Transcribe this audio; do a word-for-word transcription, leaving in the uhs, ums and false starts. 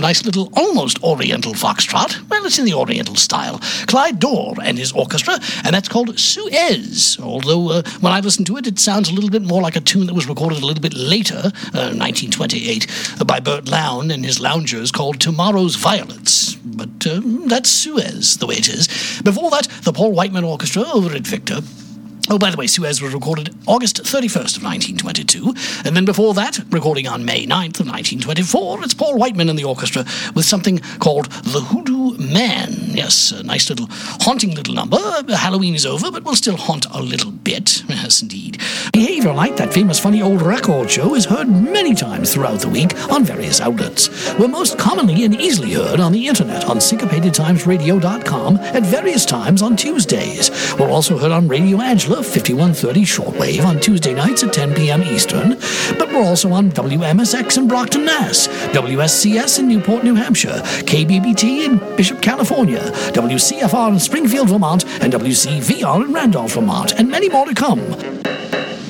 nice little almost Oriental foxtrot. Well, it's in the Oriental style. Clyde Dorr and his orchestra, and that's called Suez. Although uh, when I listen to it, it sounds a little bit more like a tune that was recorded a little bit later, uh, nineteen twenty-eight, uh, by Bert Lown and his Loungers, called Tomorrow's Violets. But uh, that's Suez, the way it is. Before that, the Paul Whiteman Orchestra over at Victor. Oh, by the way, Suez was recorded August thirty-first of nineteen twenty-two, and then before that, recording on May ninth of nineteen twenty-four, it's Paul Whiteman and the orchestra with something called The Hoodoo Man. Yes, a nice little haunting little number. Halloween is over, but we'll still haunt a little bit. Yes, indeed. Behavior Light, that famous funny old record show, is heard many times throughout the week on various outlets. We're most commonly and easily heard on the internet on syncopated times radio dot com at various times on Tuesdays. We're also heard on Radio Angela fifty-one thirty shortwave on Tuesday nights at ten p.m. Eastern, but we're also on W M S X in Brockton, Mass, W S C S in Newport, New Hampshire, K B B T in Bishop, California, W C F R in Springfield, Vermont, and W C V R in Randolph, Vermont, and many more to come.